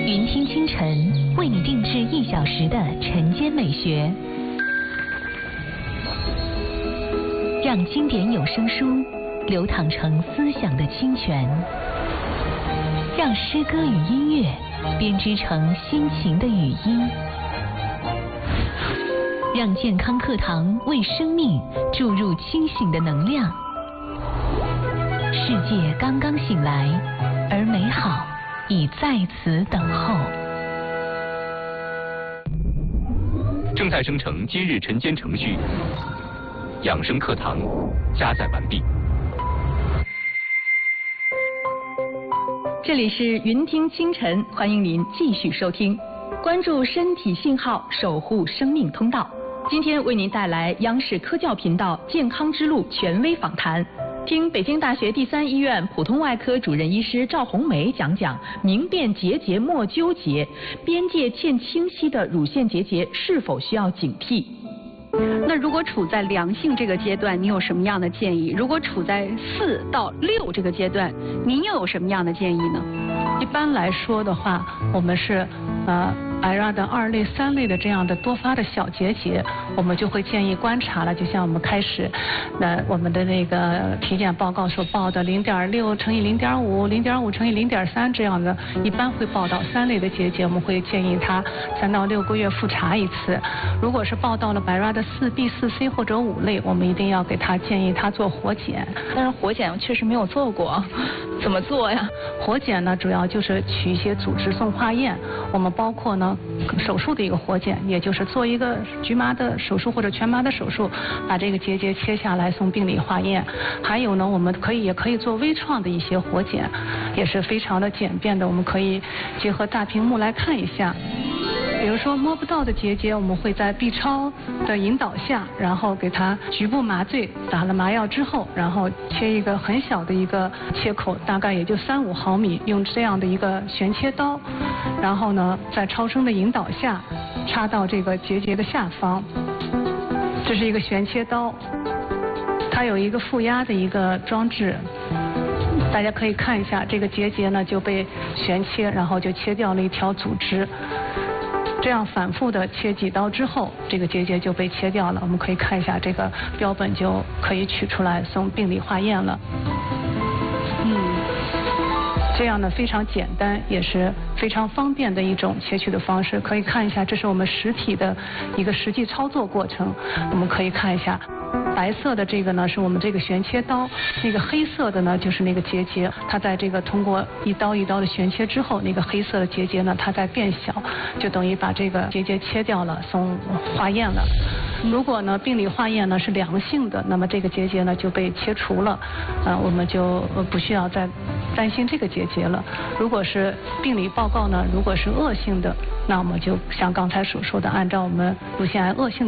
云听清晨为你定制1小时的晨间美学，让经典有声书流淌成思想的清泉，让诗歌与音乐编织成心情的语音，让健康课堂为生命注入清醒的能量。世界刚刚醒来，而美好已在此等候。 正在生成今日晨间程序，养生课堂加载完毕。 这里是云听清晨，欢迎您继续收听，关注身体信号，守护生命通道。今天为您带来央视科教频道健康之路权威访谈，听北京大学第3医院普通外科主任医师赵红梅讲讲明辨结节莫纠结，边界欠清晰的乳腺结节是否需要警惕。 那如果处在良性这个阶段，你有什么样的建议？如果处在4到6这个阶段，您又有什么样的建议呢？ 一般来说的话，我们是白rad的2类、3类的这样的多发的小结节，我们就会建议观察了。就像我们开始，我们的那个体检报告所报的0.6乘以0.5、0.5乘以0.3这样的，一般会报到3类的结节，我们会建议他3到6个月复查一次。如果是报到了白rad的4B、4C 或者5类，我们一定要给他建议他做活检。 但是活检确实没有做过，怎么做呀？ 活检呢，主要就是取一些组织送化验，我们包括呢手术的一个活检，也就是做一个局麻的手术或者全麻的手术，把这个结节切下来送病理化验。还有呢，我们也可以做微创的一些活检，也是非常的简便的，我们可以结合大屏幕来看一下。比如说摸不到的结节，我们会在 B 超的引导下，然后给它局部麻醉，打了麻药之后，然后切一个很小的一个切口，大概也就3-5毫米，用这样的一个旋切刀，然后呢在超声的引导下插到这个结节的下方。这是一个旋切刀，它有一个负压的一个装置，大家可以看一下，这个结节呢就被旋切，然后就切掉了一条组织。这样反复的切几刀之后，这个结节就被切掉了。我们可以看一下这个标本，就可以取出来送病理化验了。这样呢非常简单，也是非常方便的一种切取的方式。可以看一下，这是我们实体的一个实际操作过程。我们可以看一下，白色的这个呢是我们这个旋切刀，那个黑色的呢就是那个结节，它在这个通过一刀一刀的旋切之后，那个黑色的结节呢它在变小，就等于把这个结节切掉了，送化验了。如果呢病理化验呢是良性的，那么这个结节呢就被切除了，我们就不需要再担心这个结节了。如果是病理报告呢，如果是恶性的，那我们就像刚才所说的，按照我们乳腺癌恶性